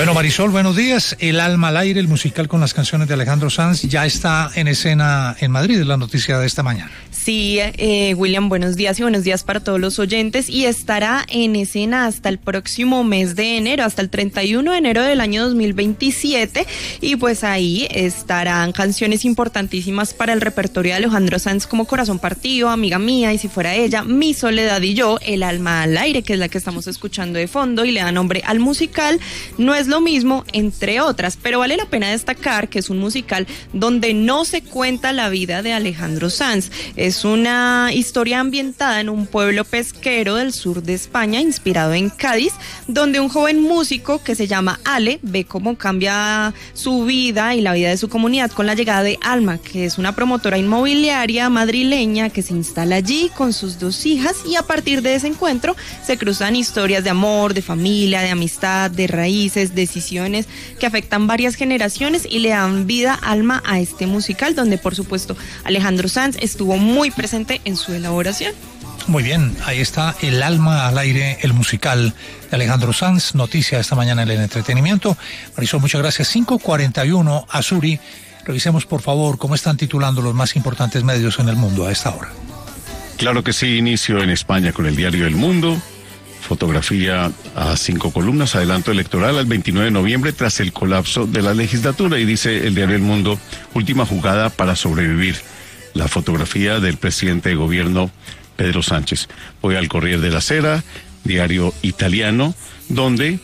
Bueno, Marisol, buenos días. El alma al aire, el musical con las canciones de Alejandro Sanz, ya está en escena en Madrid, es la noticia de esta mañana. Sí, William, buenos días y buenos días para todos los oyentes, y estará en escena hasta el próximo mes de enero, hasta el 31 de enero del año 2027, y pues ahí estarán canciones importantísimas para el repertorio de Alejandro Sanz como Corazón Partido, Amiga Mía, Y Si Fuera Ella, Mi Soledad y Yo, El Alma al Aire, que es la que estamos escuchando de fondo y le da nombre al musical, No es lo mismo, entre otras, pero vale la pena destacar que es un musical donde no se cuenta la vida de Alejandro Sanz. Es una historia ambientada en un pueblo pesquero del sur de España, inspirado en Cádiz, donde un joven músico que se llama Ale ve cómo cambia su vida y la vida de su comunidad con la llegada de Alma, que es una promotora inmobiliaria madrileña que se instala allí con sus 2 hijas, y a partir de ese encuentro se cruzan historias de amor, de familia, de amistad, de raíces, decisiones que afectan varias generaciones y le dan vida, alma a este musical, donde por supuesto Alejandro Sanz estuvo muy presente en su elaboración. Muy bien, ahí está El alma al aire, el musical de Alejandro Sanz, noticia esta mañana en el entretenimiento. Marisol, muchas gracias. 5:41, Azuri, revisemos por favor cómo están titulando los más importantes medios en el mundo a esta hora. Claro que sí, inicio en España con el diario El Mundo. Fotografía a 5 columnas, adelanto electoral al 29 de noviembre tras el colapso de la legislatura, y dice el diario El Mundo, última jugada para sobrevivir. La fotografía del presidente de gobierno, Pedro Sánchez. Voy al Corriere della Sera, diario italiano, donde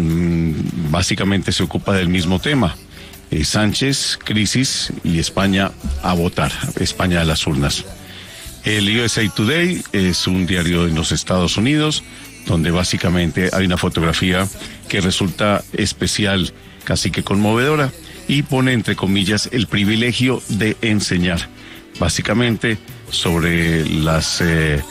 básicamente se ocupa del mismo tema. Sánchez, crisis y España a votar, España a las urnas. El USA Today es un diario en los Estados Unidos, donde básicamente hay una fotografía que resulta especial, casi que conmovedora, y pone entre comillas el privilegio de enseñar, básicamente sobre los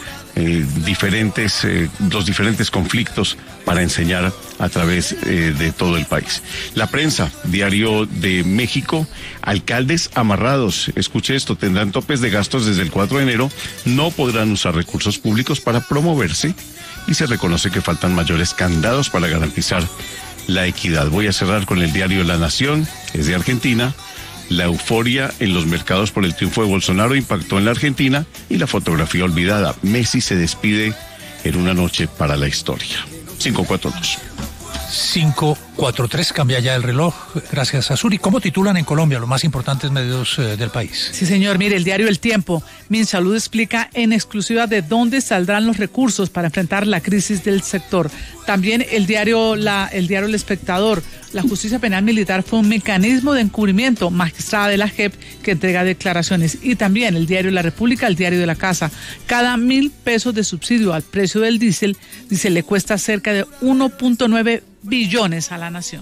diferentes conflictos para enseñar a través de todo el país. La Prensa, diario de México, alcaldes amarrados, escuche esto, tendrán topes de gastos desde el 4 de enero, no podrán usar recursos públicos para promoverse, y se reconoce que faltan mayores candados para garantizar la equidad. Voy a cerrar con el diario La Nación, que es de Argentina. La euforia en los mercados por el triunfo de Bolsonaro impactó en la Argentina, y la fotografía olvidada. Messi se despide en una noche para la historia. 5:42. 5:43, cambia ya el reloj. Gracias, Azuri. ¿Cómo titulan en Colombia los más importantes medios del país? Sí, señor. Mire, el diario El Tiempo. Minsalud explica en exclusiva de dónde saldrán los recursos para enfrentar la crisis del sector. También el diario El Espectador. La justicia penal militar fue un mecanismo de encubrimiento, magistrada de la JEP que entrega declaraciones. Y también el diario La República, el diario de la Casa. Cada 1.000 pesos de subsidio al precio del diésel, dice, le cuesta cerca de 1.9 billones a la nación.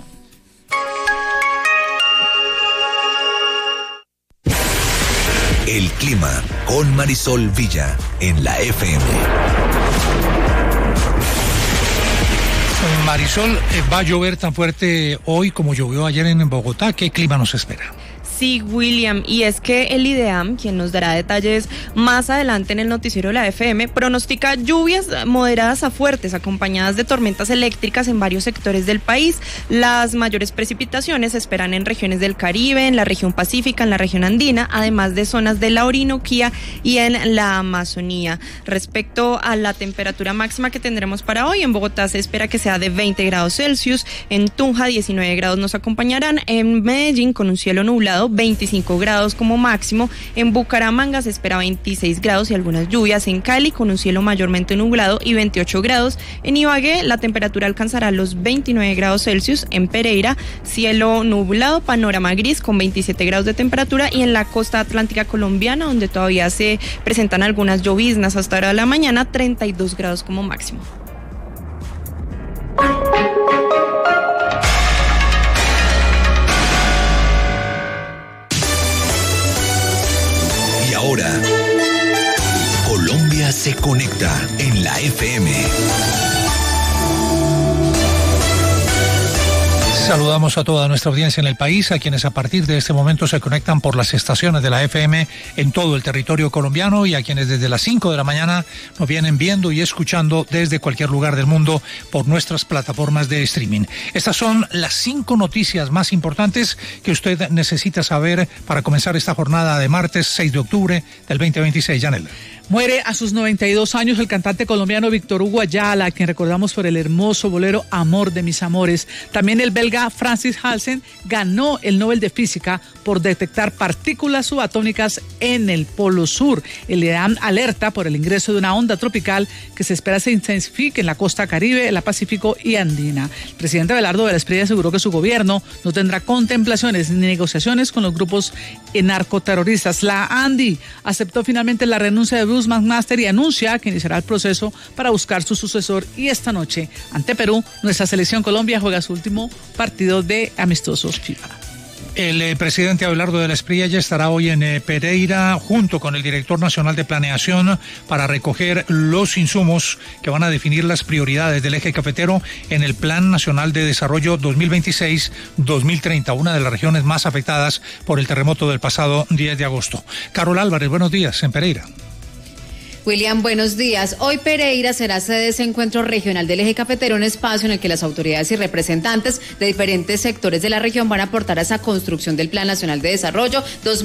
El clima con Marisol Villa en la FM. Marisol, ¿va a llover tan fuerte hoy como llovió ayer en Bogotá? ¿Qué clima nos espera? Sí, William, y es que el IDEAM, quien nos dará detalles más adelante en el noticiero de la FM, pronostica lluvias moderadas a fuertes, acompañadas de tormentas eléctricas en varios sectores del país. Las mayores precipitaciones se esperan en regiones del Caribe, en la región pacífica, en la región andina, además de zonas de la Orinoquía y en la Amazonía. Respecto a la temperatura máxima que tendremos para hoy, en Bogotá se espera que sea de 20 grados Celsius, en Tunja 19 grados nos acompañarán, en Medellín con un cielo nublado 25 grados como máximo, en Bucaramanga se espera 26 grados y algunas lluvias, en Cali con un cielo mayormente nublado y 28 grados, en Ibagué la temperatura alcanzará los 29 grados Celsius, en Pereira cielo nublado, panorama gris con 27 grados de temperatura, y en la costa atlántica colombiana, donde todavía se presentan algunas lloviznas hasta ahora de la mañana, 32 grados como máximo. Ahora, Colombia se conecta en la FM. Saludamos a toda nuestra audiencia en el país, a quienes a partir de este momento se conectan por las estaciones de la FM en todo el territorio colombiano y a quienes desde las 5 de la mañana nos vienen viendo y escuchando desde cualquier lugar del mundo por nuestras plataformas de streaming. Estas son las 5 noticias más importantes que usted necesita saber para comenzar esta jornada de martes 6 de octubre del 2026. Yanela. Muere a sus 92 años el cantante colombiano Víctor Hugo Ayala, a quien recordamos por el hermoso bolero Amor de mis amores. También el belga Francis Halsen ganó el Nobel de Física por detectar partículas subatómicas en el Polo Sur. Le dan alerta por el ingreso de una onda tropical que se espera se intensifique en la costa Caribe, la Pacífico y Andina. El presidente Abelardo de la Espriella aseguró que su gobierno no tendrá contemplaciones ni negociaciones con los grupos narcoterroristas. La ANDI aceptó finalmente la renuncia de Bruce McMaster y anuncia que iniciará el proceso para buscar su sucesor. Y esta noche, ante Perú, nuestra selección Colombia juega su último partido de amistosos FIFA. El presidente Abelardo de la Espriella ya estará hoy en Pereira junto con el director nacional de planeación para recoger los insumos que van a definir las prioridades del eje cafetero en el Plan Nacional de Desarrollo 2026-2030, una de las regiones más afectadas por el terremoto del pasado 10 de agosto. Carol Álvarez, buenos días en Pereira. William, buenos días. Hoy Pereira será sede de ese encuentro regional del eje cafetero, un espacio en el que las autoridades y representantes de diferentes sectores de la región van a aportar a esa construcción del Plan Nacional de Desarrollo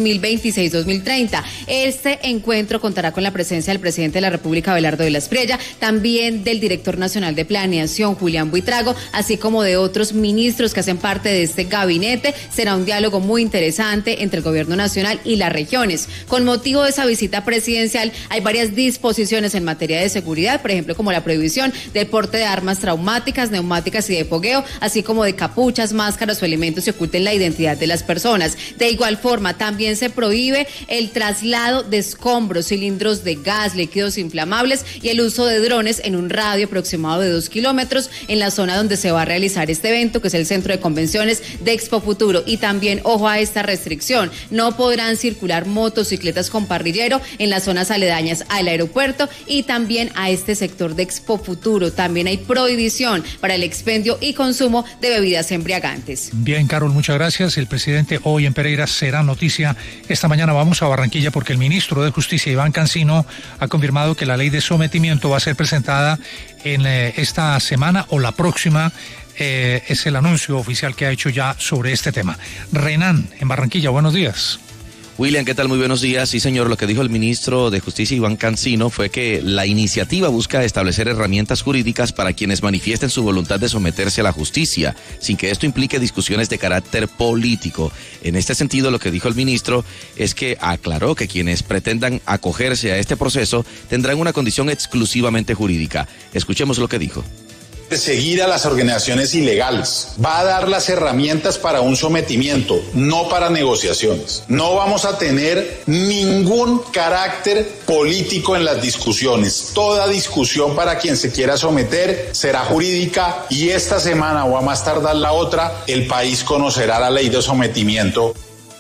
2026-2030. Este encuentro contará con la presencia del presidente de la República, Abelardo de la Espriella, también del director nacional de planeación, Julián Buitrago, así como de otros ministros que hacen parte de este gabinete. Será un diálogo muy interesante entre el gobierno nacional y las regiones. Con motivo de esa visita presidencial, hay varias disposiciones en materia de seguridad, por ejemplo, como la prohibición del porte de armas traumáticas, neumáticas y de fogueo, así como de capuchas, máscaras o elementos que oculten la identidad de las personas. De igual forma, también se prohíbe el traslado de escombros, cilindros de gas, líquidos inflamables y el uso de drones en un radio aproximado de 2 kilómetros en la zona donde se va a realizar este evento, que es el Centro de Convenciones de Expo Futuro. Y también, ojo a esta restricción, no podrán circular motocicletas con parrillero en las zonas aledañas al aeropuerto y también a este sector de Expo Futuro. También hay prohibición para el expendio y consumo de bebidas embriagantes. Bien, Carol, muchas gracias. El presidente hoy en Pereira será noticia. Esta mañana vamos a Barranquilla porque el ministro de Justicia, Iván Cancino, ha confirmado que la ley de sometimiento va a ser presentada en esta semana o la próxima. Es el anuncio oficial que ha hecho ya sobre este tema. Renan, en Barranquilla, buenos días. William, ¿qué tal? Muy buenos días. Sí, señor, lo que dijo el ministro de Justicia, Iván Cancino, fue que la iniciativa busca establecer herramientas jurídicas para quienes manifiesten su voluntad de someterse a la justicia, sin que esto implique discusiones de carácter político. En este sentido, lo que dijo el ministro es que aclaró que quienes pretendan acogerse a este proceso tendrán una condición exclusivamente jurídica. Escuchemos lo que dijo. Seguir a las organizaciones ilegales, va a dar las herramientas para un sometimiento, no para negociaciones. No vamos a tener ningún carácter político en las discusiones. Toda discusión para quien se quiera someter será jurídica y esta semana o a más tardar la otra, el país conocerá la ley de sometimiento.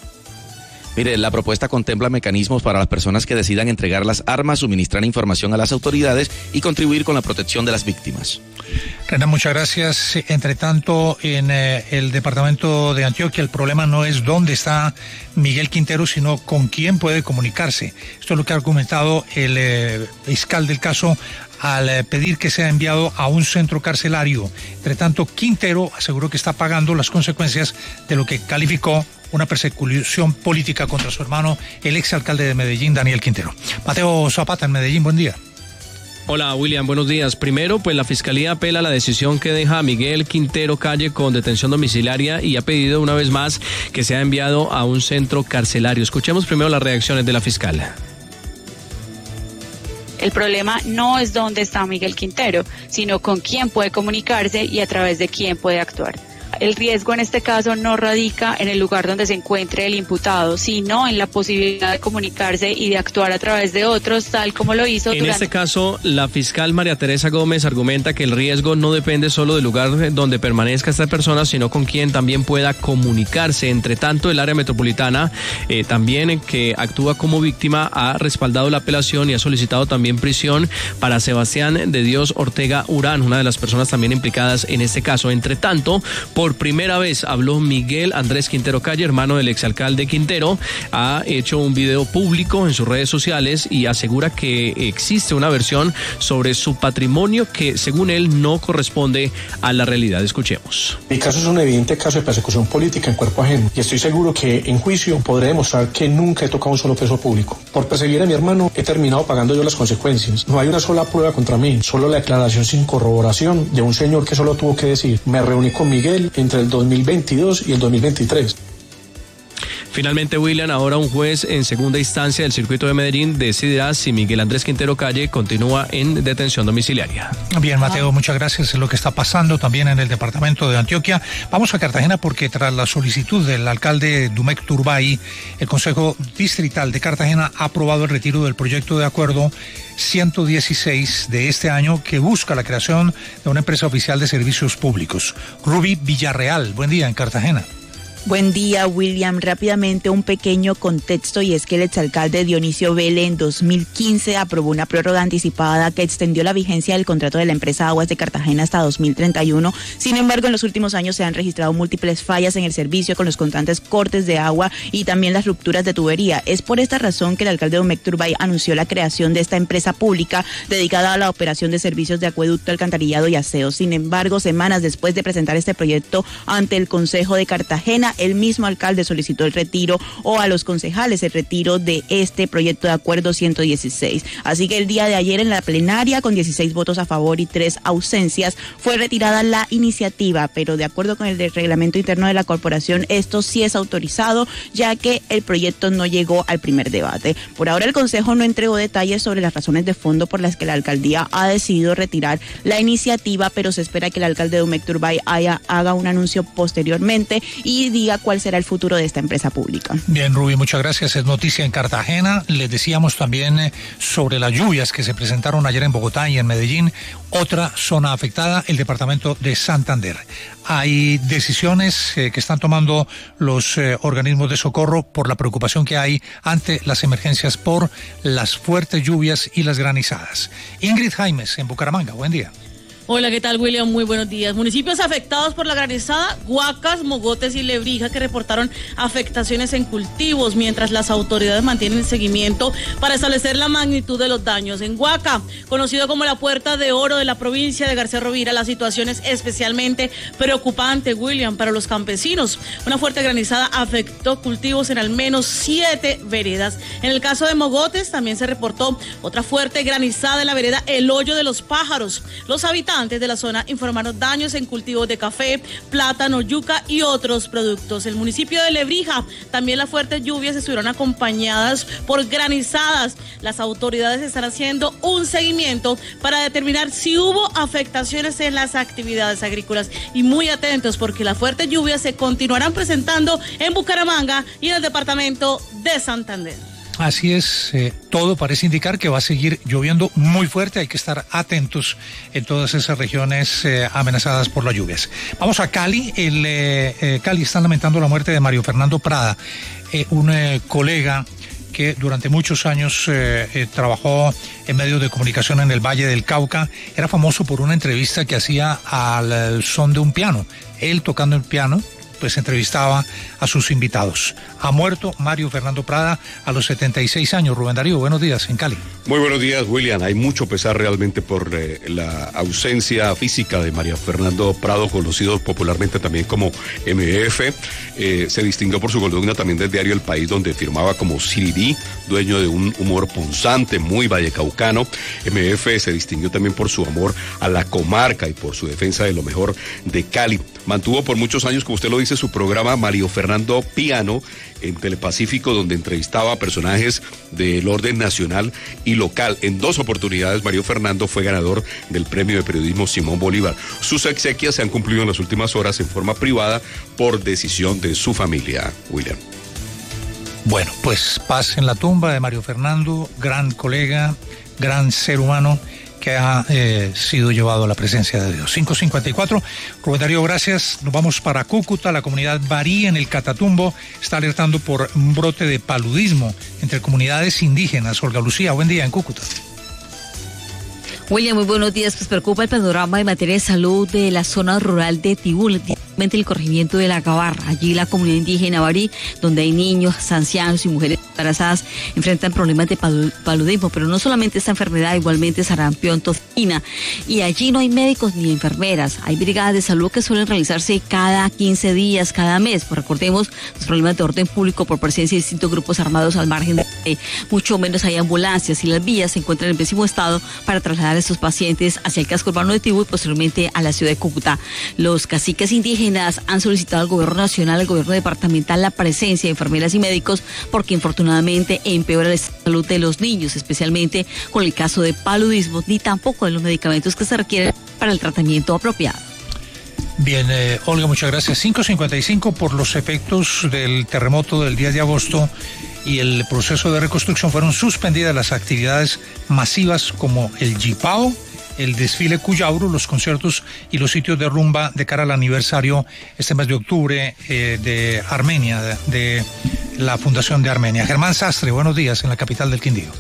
Mire, la propuesta contempla mecanismos para las personas que decidan entregar las armas, suministrar información a las autoridades y contribuir con la protección de las víctimas. Renan, muchas gracias. Entre tanto, en el departamento de Antioquia, el problema no es dónde está Miguel Quintero, sino con quién puede comunicarse. Esto es lo que ha argumentado el fiscal del caso al pedir que sea enviado a un centro carcelario. Entre tanto, Quintero aseguró que está pagando las consecuencias de lo que calificó una persecución política contra su hermano, el exalcalde de Medellín, Daniel Quintero. Mateo Zapata, en Medellín, buen día. Hola, William, buenos días. Primero, pues la Fiscalía apela a la decisión que deja a Miguel Quintero Calle con detención domiciliaria y ha pedido una vez más que sea enviado a un centro carcelario. Escuchemos primero las reacciones de la fiscal. El problema no es dónde está Miguel Quintero, sino con quién puede comunicarse y a través de quién puede actuar. El riesgo en este caso no radica en el lugar donde se encuentre el imputado, sino en la posibilidad de comunicarse y de actuar a través de otros, tal como lo hizo En este caso, la fiscal María Teresa Gómez argumenta que el riesgo no depende solo del lugar donde permanezca esta persona, sino con quien también pueda comunicarse. Entre tanto, el área metropolitana, también que actúa como víctima, ha respaldado la apelación y ha solicitado también prisión para Sebastián de Dios Ortega Urán, una de las personas también implicadas en este caso. Entre tanto, por por primera vez habló Miguel Andrés Quintero Calle, hermano del exalcalde Quintero. Ha hecho un video público en sus redes sociales y asegura que existe una versión sobre su patrimonio que, según él, no corresponde a la realidad. Escuchemos. Mi caso es un evidente caso de persecución política en cuerpo ajeno y estoy seguro que en juicio podré demostrar que nunca he tocado un solo peso público. Por perseguir a mi hermano he terminado pagando yo las consecuencias. No hay una sola prueba contra mí, solo la declaración sin corroboración de un señor que solo tuvo que decir: me reuní con Miguel entre el 2022 y el 2023. Finalmente, William, ahora un juez en segunda instancia del circuito de Medellín decidirá si Miguel Andrés Quintero Calle continúa en detención domiciliaria. Bien, Mateo, muchas gracias. Es lo que está pasando también en el departamento de Antioquia. Vamos a Cartagena porque tras la solicitud del alcalde Dumek Turbay, el Consejo Distrital de Cartagena ha aprobado el retiro del proyecto de acuerdo 116 de este año que busca la creación de una empresa oficial de servicios públicos. Ruby Villarreal, buen día en Cartagena. Buen día, William. Rápidamente un pequeño contexto, y es que el exalcalde Dionisio Vélez en 2015 aprobó una prórroga anticipada que extendió la vigencia del contrato de la empresa Aguas de Cartagena hasta 2031. Sin embargo, en los últimos años se han registrado múltiples fallas en el servicio con los constantes cortes de agua y también las rupturas de tubería. Es por esta razón que el alcalde Dumek Turbay anunció la creación de esta empresa pública dedicada a la operación de servicios de acueducto, alcantarillado y aseo. Sin embargo, semanas después de presentar este proyecto ante el Consejo de Cartagena, el mismo alcalde solicitó el retiro, o a los concejales el retiro de este proyecto de acuerdo 116. Así que el día de ayer en la plenaria, con 16 votos a favor y 3 ausencias, fue retirada la iniciativa, pero de acuerdo con el reglamento interno de la corporación, esto sí es autorizado, ya que el proyecto no llegó al primer debate. Por ahora el Consejo no entregó detalles sobre las razones de fondo por las que la alcaldía ha decidido retirar la iniciativa, pero se espera que el alcalde Dumek Turbay haga un anuncio posteriormente y diga cuál será el futuro de esta empresa pública. Bien, Rubí, muchas gracias. Es noticia en Cartagena. Les decíamos también sobre las lluvias que se presentaron ayer en Bogotá y en Medellín. Otra zona afectada, el departamento de Santander. Hay decisiones que están tomando los organismos de socorro por la preocupación que hay ante las emergencias por las fuertes lluvias y las granizadas. Ingrid Jaimes, en Bucaramanga. Buen día. Hola, ¿qué tal, William? Muy buenos días. Municipios afectados por la granizada: Guacas, Mogotes y Lebrija, que reportaron afectaciones en cultivos, mientras las autoridades mantienen el seguimiento para establecer la magnitud de los daños. En Guaca, conocido como la Puerta de Oro de la provincia de García Rovira, la situación es especialmente preocupante, William, para los campesinos. Una fuerte granizada afectó cultivos en al menos 7 veredas. En el caso de Mogotes, también se reportó otra fuerte granizada en la vereda El Hoyo de los Pájaros. Los habitantes de la zona informaron daños en cultivos de café, plátano, yuca y otros productos. El municipio de Lebrija, también las fuertes lluvias estuvieron acompañadas por granizadas. Las autoridades están haciendo un seguimiento para determinar si hubo afectaciones en las actividades agrícolas, y muy atentos porque las fuertes lluvias se continuarán presentando en Bucaramanga y en el departamento de Santander. Así es, todo parece indicar que va a seguir lloviendo muy fuerte. Hay que estar atentos en todas esas regiones amenazadas por las lluvias. Vamos a Cali. Cali está lamentando la muerte de Mario Fernando Prada, un colega que durante muchos años trabajó en medios de comunicación en el Valle del Cauca. Era famoso por una entrevista que hacía al son de un piano. Él tocando el piano, pues entrevistaba a sus invitados. Ha muerto Mario Fernando Prada a los 76 años. Rubén Darío, buenos días en Cali. Muy buenos días, William. Hay mucho pesar realmente por la ausencia física de Mario Fernando Prado, conocido popularmente también como MF. Se distinguió por su columna también del diario El País, donde firmaba como Sirirí, dueño de un humor punzante, muy vallecaucano. MF se distinguió también por su amor a la comarca y por su defensa de lo mejor de Cali. Mantuvo por muchos años, como usted lo dice, su programa Mario Fernando Piano en Telepacífico, donde entrevistaba a personajes del orden nacional y local. En 2 oportunidades Mario Fernando fue ganador del Premio de Periodismo Simón Bolívar. Sus exequias se han cumplido en las últimas horas en forma privada por decisión de su familia, William. Bueno, pues paz en la tumba de Mario Fernando, gran colega, gran ser humano, que ha sido llevado a la presencia de Dios. 5:54. Rubén Darío, gracias. Nos vamos para Cúcuta. La comunidad Barí en el Catatumbo está alertando por un brote de paludismo entre comunidades indígenas. Olga Lucía, buen día en Cúcuta. William, muy buenos días. Pues preocupa el panorama en materia de salud de la zona rural de Tibú. particularmente el corregimiento de La Gabarra. Allí la comunidad indígena Barí, donde hay niños, ancianos y mujeres embarazadas, enfrentan problemas de paludismo, pero no solamente esta enfermedad, igualmente sarampión, toxina, y allí no hay médicos ni enfermeras. Hay brigadas de salud que suelen realizarse cada 15 días, cada mes. Pues recordemos los problemas de orden público por presencia de distintos grupos armados al margen de mucho menos hay ambulancias y las vías se encuentran en pésimo estado para trasladar a estos pacientes hacia el casco urbano de Tibú y posteriormente a la ciudad de Cúcuta. Los caciques indígenas han solicitado al gobierno nacional, al gobierno departamental, la presencia de enfermeras y médicos porque infortunadamente empeora la salud de los niños, especialmente con el caso de paludismo, ni tampoco de los medicamentos que se requieren para el tratamiento apropiado. Bien, Olga, muchas gracias. 5:55 por los efectos del terremoto del 10 de agosto y el proceso de reconstrucción fueron suspendidas las actividades masivas como el Jipao, el desfile Cuyauro, los conciertos y los sitios de rumba de cara al aniversario este mes de octubre de Armenia, de la Fundación de Armenia. Germán Sastre, buenos días en la capital del Quindío.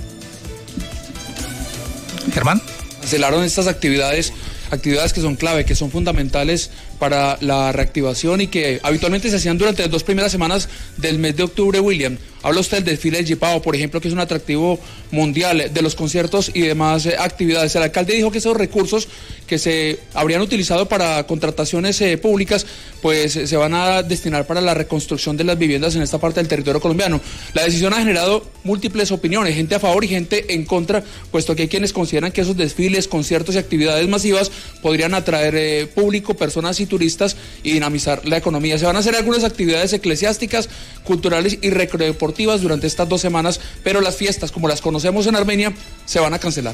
Germán. Cancelaron estas actividades que son clave, que son fundamentales para la reactivación y que habitualmente se hacían durante las 2 primeras semanas del mes de octubre, William. Habla usted del desfile del Jipao, por ejemplo, que es un atractivo mundial, de los conciertos y demás actividades. El alcalde dijo que esos recursos que se habrían utilizado para contrataciones públicas, pues se van a destinar para la reconstrucción de las viviendas en esta parte del territorio colombiano. La decisión ha generado múltiples opiniones, gente a favor y gente en contra, puesto que hay quienes consideran que esos desfiles, conciertos y actividades masivas podrían atraer público, personas y turistas y dinamizar la economía. Se van a hacer algunas actividades eclesiásticas, culturales y recreativas durante estas 2 semanas, pero las fiestas, como las conocemos en Armenia, se van a cancelar.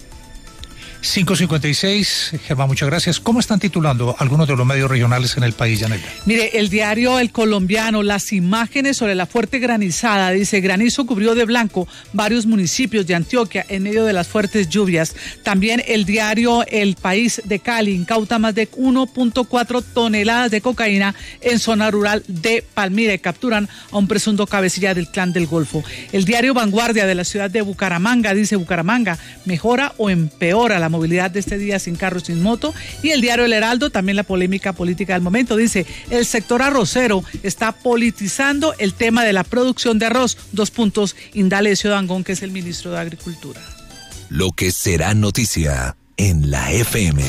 5:56, Germán, muchas gracias. ¿Cómo están titulando algunos de los medios regionales en el país, Yanela? Mire, el diario El Colombiano, las imágenes sobre la fuerte granizada, dice, granizo cubrió de blanco varios municipios de Antioquia en medio de las fuertes lluvias. También el diario El País de Cali incauta más de 1.4 toneladas de cocaína en zona rural de Palmira y capturan a un presunto cabecilla del Clan del Golfo. El diario Vanguardia de la ciudad de Bucaramanga dice, Bucaramanga mejora o empeora la movilidad de este día sin carro, sin moto. Y el diario El Heraldo, también la polémica política del momento, dice, el sector arrocero está politizando el tema de la producción de arroz. 2 puntos, Indalecio Dangond, que es el ministro de Agricultura. Lo que será noticia en la FM.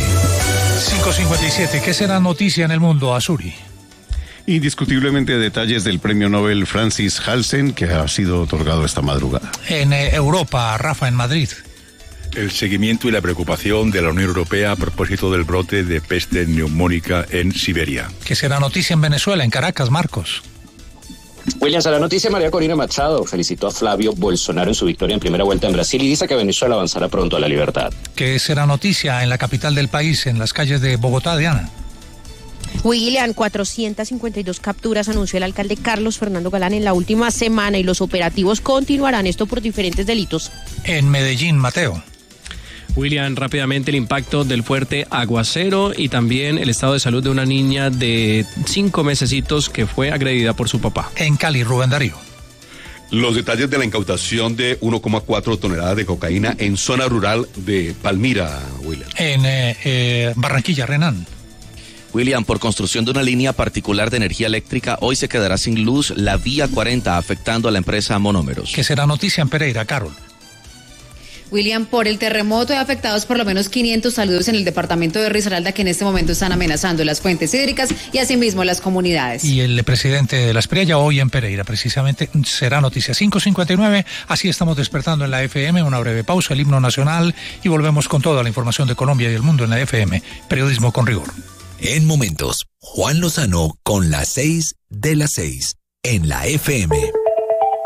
5:57, ¿qué será noticia en el mundo, Azuri? Indiscutiblemente detalles del premio Nobel Francis Halsen, que ha sido otorgado esta madrugada. En Europa, Rafa, en Madrid. El seguimiento y la preocupación de la Unión Europea a propósito del brote de peste neumónica en Siberia. ¿Qué será noticia en Venezuela, en Caracas, Marcos? Williams, a la noticia, María Corina Machado felicitó a Flavio Bolsonaro en su victoria en primera vuelta en Brasil y dice que Venezuela avanzará pronto a la libertad. ¿Qué será noticia en la capital del país, en las calles de Bogotá, Diana? William, 452 capturas anunció el alcalde Carlos Fernando Galán en la última semana y los operativos continuarán, esto por diferentes delitos. En Medellín, Mateo. William, rápidamente el impacto del fuerte aguacero y también el estado de salud de una niña de 5 mesecitos que fue agredida por su papá. En Cali, Rubén Darío. Los detalles de la incautación de 1,4 toneladas de cocaína en zona rural de Palmira, William. En Barranquilla, Renan. William, por construcción de una línea particular de energía eléctrica, hoy se quedará sin luz la vía 40, afectando a la empresa Monómeros. ¿Qué será noticia en Pereira, Carol? William, por el terremoto hay afectados por lo menos 500 saludos en el departamento de Risaralda que en este momento están amenazando las fuentes hídricas y asimismo las comunidades. Y el presidente de la Espriella hoy en Pereira, precisamente, será noticia. 5:59, así estamos despertando en la FM, una breve pausa, el himno nacional y volvemos con toda la información de Colombia y el mundo en la FM. Periodismo con rigor. En momentos, Juan Lozano con las 6 de las 6 en la FM.